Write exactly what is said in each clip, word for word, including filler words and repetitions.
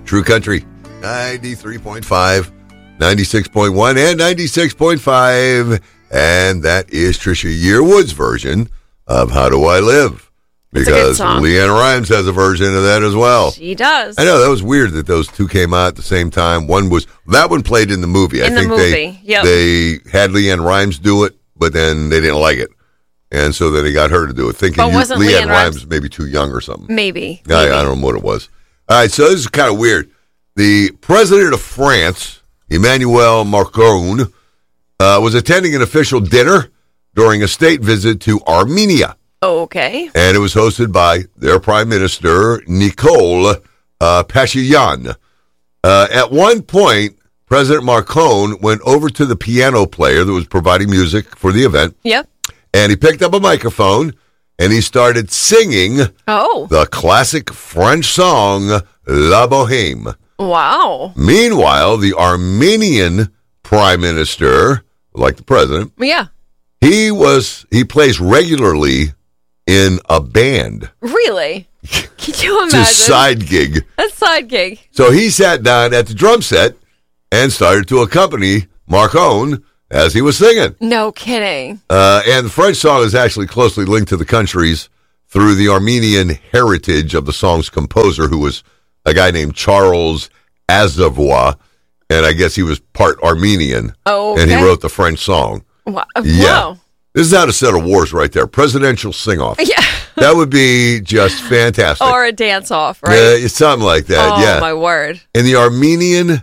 True Country, ninety-three point five, ninety-six point one, and ninety-six point five. And that is Trisha Yearwood's version of How Do I Live? Because Leanne Rimes has a version of that as well. She does. I know, that was weird that those two came out at the same time. One was, that one played in the movie. In I think the movie, they, yep. they had Leanne Rimes do it, but then they didn't like it. And so then they got her to do it, thinking but wasn't you, Leanne, Leanne Rimes, Rimes maybe too young or something. Maybe. I, maybe. I don't know what it was. All right, so this is kind of weird. The president of France, Emmanuel Macron, uh, was attending an official dinner during a state visit to Armenia. Okay. And it was hosted by their prime minister, Nicole uh, Pashinyan. Uh, at one point, President Macron went over to the piano player that was providing music for the event. Yep. And he picked up a microphone and he started singing oh. the classic French song, La Bohème. Wow. Meanwhile, the Armenian prime minister, like the president, yeah, he was he plays regularly in a band. Really? Can you imagine? It's a side gig. A side gig. So he sat down at the drum set and started to accompany Macron as he was singing. No kidding. Uh, and the French song is actually closely linked to the countries through the Armenian heritage of the song's composer, who was a guy named Charles Aznavour, and I guess he was part Armenian. Oh, okay. And he wrote the French song. Wow. Yeah. Wow. This is how to settle wars right there. Presidential sing-off. Yeah. That would be just fantastic. Or a dance-off, right? Uh, something like that, oh, yeah. Oh, my word. And the Armenian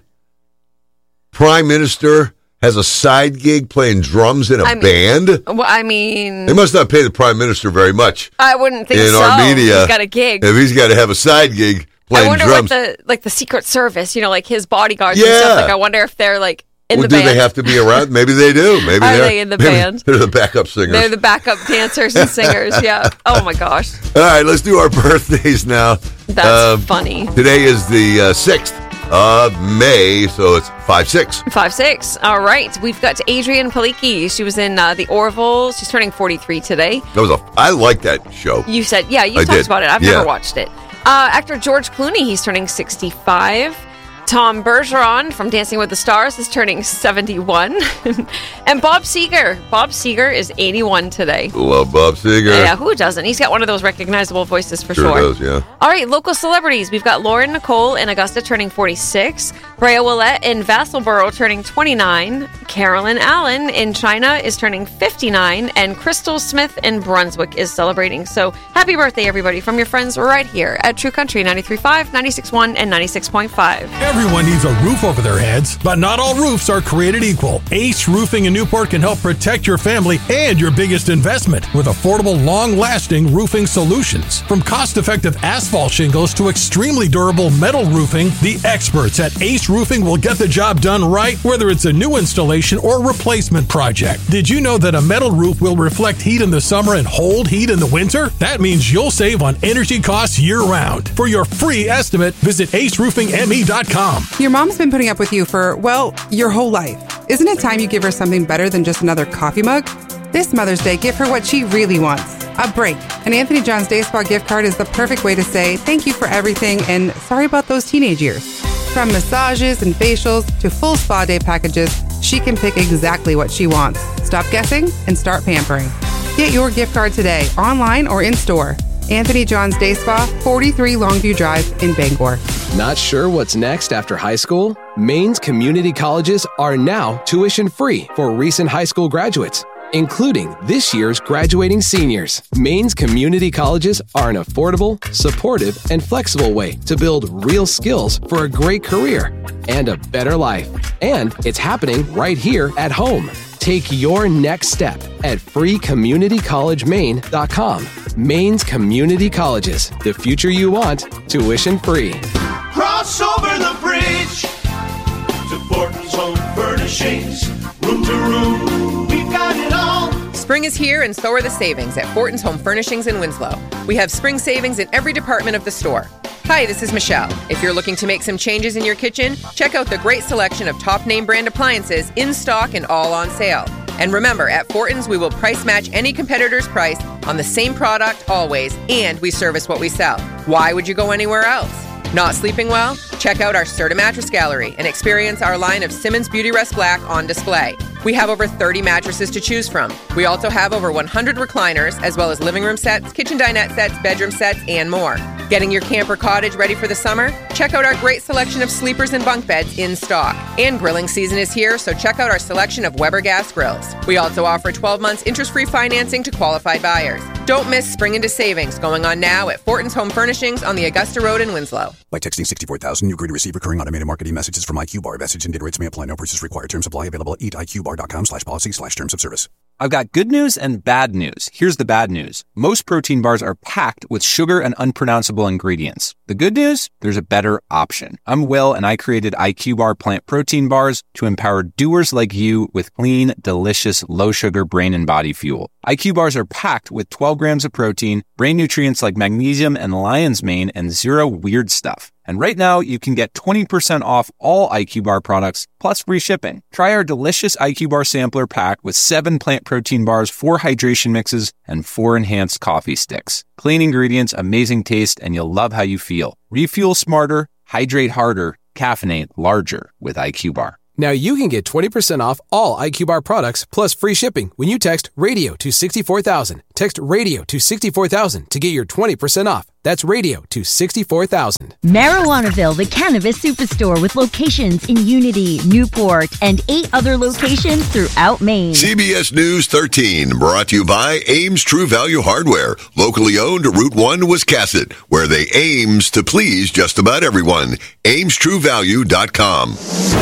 prime minister has a side gig playing drums in a I mean, band. Well, I mean... They must not pay the prime minister very much. I wouldn't think in so. Armenia, he's got a gig. If he's got to have a side gig playing I wonder drums. what the, like the Secret Service, you know, like his bodyguards yeah. and stuff. Like, I wonder if they're, like, in well, the do band. they have to be around? Maybe they do. Maybe Are they're, they in the maybe band? They're the backup singers. They're the backup dancers and singers, yeah. Oh, my gosh. All right, let's do our birthdays now. That's uh, funny. Today is the uh, sixth of May, so it's five six. five six. All right. We've got Adrienne Palicki. She was in uh, The Orville. She's turning forty-three today. That was a, I like that show. You said, yeah, you I talked did. about it. I've yeah. never watched it. Uh, actor George Clooney, he's turning sixty-five. Tom Bergeron from Dancing with the Stars is turning seventy-one. And Bob Seger. Bob Seger is eighty-one today. Love Bob Seger. Yeah, who doesn't? He's got one of those recognizable voices for sure. sure. Does, yeah. All right, local celebrities. We've got Lauren Nicole in Augusta turning forty-six. Brea Willette in Vassalboro turning twenty-nine. Carolyn Allen in China is turning fifty-nine. And Crystal Smith in Brunswick is celebrating. So happy birthday, everybody, from your friends right here at True Country ninety-three point five, ninety-six point one, and ninety-six point five. Everyone needs a roof over their heads, but not all roofs are created equal. Ace Roofing in Newport can help protect your family and your biggest investment with affordable, long-lasting roofing solutions. From cost-effective asphalt shingles to extremely durable metal roofing, the experts at Ace Roofing will get the job done right, whether it's a new installation or replacement project. Did you know that a metal roof will reflect heat in the summer and hold heat in the winter? That means you'll save on energy costs year-round. For your free estimate, visit ace roofing m e dot com. Your mom's been putting up with you for, well, your whole life. Isn't it time you give her something better than just another coffee mug? This Mother's Day, give her what she really wants, a break. An Anthony John's Day Spa gift card is the perfect way to say thank you for everything and sorry about those teenage years. From massages and facials to full spa day packages, she can pick exactly what she wants. Stop guessing and start pampering. Get your gift card today, online or in store. Anthony John's Day Spa, forty-three Longview Drive in Bangor. Not sure what's next after high school? Maine's community colleges are now tuition free for recent high school graduates, including this year's graduating seniors. Maine's community colleges are an affordable, supportive, and flexible way to build real skills for a great career and a better life. And it's happening right here at home. Take your next step at free community college maine dot com. Maine's community colleges, the future you want, tuition free. Cross over the bridge to Fortin's Home Furnishings. Room to room, we've got it all. Spring is here and so are the savings at Fortin's Home Furnishings in Winslow. We have spring savings in every department of the store. Hi, this is Michelle. If you're looking to make some changes in your kitchen, check out the great selection of top name brand appliances in stock and all on sale. And remember, at Fortin's, we will price match any competitor's price on the same product always, and we service what we sell. Why would you go anywhere else? Not sleeping well? Check out our Serta Mattress Gallery and experience our line of Simmons Beauty Rest Black on display. We have over thirty mattresses to choose from. We also have over one hundred recliners, as well as living room sets, kitchen dinette sets, bedroom sets, and more. Getting your camper cottage ready for the summer? Check out our great selection of sleepers and bunk beds in stock. And grilling season is here, so check out our selection of Weber gas grills. We also offer twelve months interest-free financing to qualified buyers. Don't miss spring into savings going on now at Fortin's Home Furnishings on the Augusta Road in Winslow. By texting sixty-four thousand, you agree to receive recurring automated marketing messages from I Q Bar. Message and data rates may apply. No purchase required. Terms apply. Available at eat I Q bar dot com slash policy slash terms of service. I've got good news and bad news. Here's the bad news. Most protein bars are packed with sugar and unpronounceable ingredients. The good news? There's a better option. I'm Will, and I created I Q Bar plant protein bars to empower doers like you with clean, delicious, low-sugar brain and body fuel. I Q Bars are packed with twelve grams of protein, brain nutrients like magnesium and lion's mane, and zero weird stuff. And right now, you can get twenty percent off all I Q Bar products, plus free shipping. Try our delicious I Q Bar sampler pack with seven plant protein bars, four hydration mixes, and four enhanced coffee sticks. Clean ingredients, amazing taste, and you'll love how you feel. Refuel smarter, hydrate harder, caffeinate larger with I Q Bar. Now you can get twenty percent off all I Q Bar products plus free shipping when you text RADIO to sixty-four thousand. Text RADIO to sixty-four thousand to get your twenty percent off. That's RADIO to sixty-four thousand. Marijuanaville, the cannabis superstore with locations in Unity, Newport, and eight other locations throughout Maine. C B S News thirteen, brought to you by Ames True Value Hardware, locally owned, Route one, Wiscasset, where they aims to please just about everyone. ames true value dot com.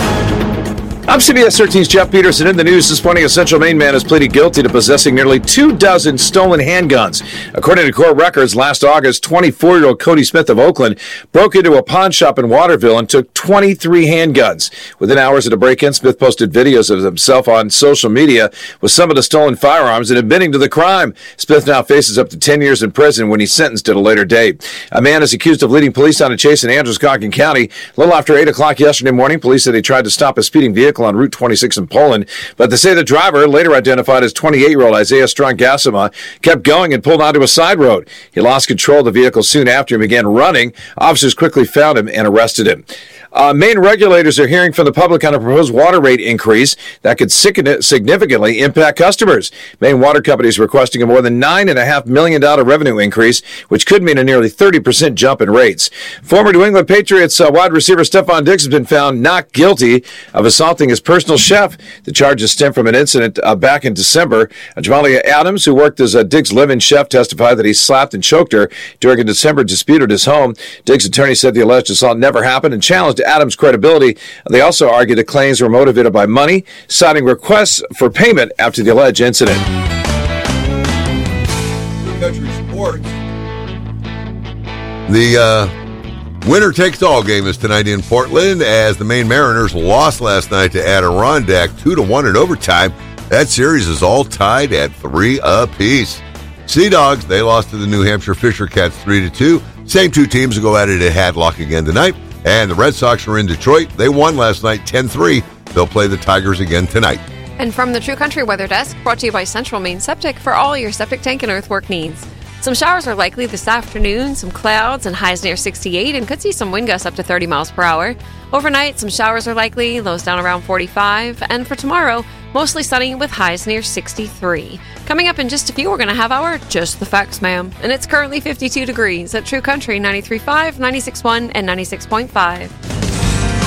I'm C B S thirteen's Jeff Peterson. In the news this morning, a Central Maine man has pleaded guilty to possessing nearly two dozen stolen handguns. According to court records, last August, twenty-four-year-old Cody Smith of Oakland broke into a pawn shop in Waterville and took twenty-three handguns. Within hours of the break-in, Smith posted videos of himself on social media with some of the stolen firearms and admitting to the crime. Smith now faces up to ten years in prison when he's sentenced at a later date. A man is accused of leading police on a chase in Androscoggin County. A little after eight o'clock yesterday morning, police said he tried to stop a speeding vehicle on Route twenty-six in Poland, but they say the driver, later identified as twenty-eight-year-old Isaiah Strong-Gassama, kept going and pulled onto a side road. He lost control of the vehicle soon after and began running. Officers quickly found him and arrested him. Uh, Maine regulators are hearing from the public on a proposed water rate increase that could significantly impact customers. Maine water companies requesting a more than nine point five million dollars revenue increase, which could mean a nearly thirty percent jump in rates. Former New England Patriots uh, wide receiver Stephon Diggs has been found not guilty of assaulting his personal chef. The charges stem from an incident uh, back in December. Uh, Jamalia Adams, who worked as a Diggs' live-in chef, testified that he slapped and choked her during a December dispute at his home. Diggs' attorney said the alleged assault never happened and challenged Adams' credibility. They also argued the claims were motivated by money, citing requests for payment after the alleged incident. Country sports. The uh, winner-takes-all game is tonight in Portland as the Maine Mariners lost last night to Adirondack two to one in overtime. That series is all tied at three apiece. Sea Dogs, they lost to the New Hampshire Fisher Cats three to two. Same two teams will go at it at Hadlock again tonight. And the Red Sox are in Detroit. They won last night ten three. They'll play the Tigers again tonight. And from the True Country Weather Desk, brought to you by Central Maine Septic for all your septic tank and earthwork needs. Some showers are likely this afternoon, some clouds and highs near sixty-eight, and could see some wind gusts up to thirty miles per hour. Overnight, some showers are likely, lows down around forty-five. And for tomorrow, mostly sunny with highs near sixty-three. Coming up in just a few, we're going to have our Just the Facts, ma'am. And it's currently fifty-two degrees at True Country ninety-three point five, ninety-six point one, and ninety-six point five.